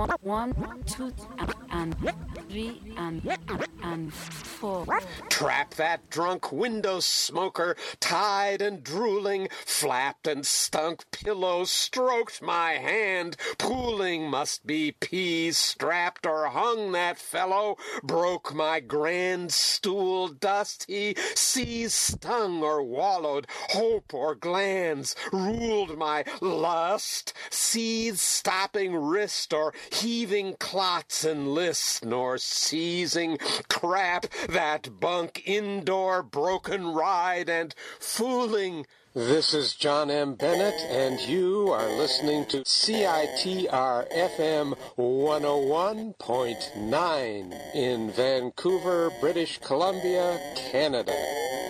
One, two, and three, and four. Trap that drunk window smoker, tied and drooling, flapped and stunk pillow, stroked my hand, pooling must be peas, strapped or hung that fellow, broke my grand stool, dust he seized, stung or wallowed, hope or glands, ruled my lust, seized stopping wrist or heaving clots and list, nor seizing crap that bunk indoor broken ride and fooling. This is John M. Bennett, and you are listening to CITR FM 101.9 in Vancouver, British Columbia, Canada.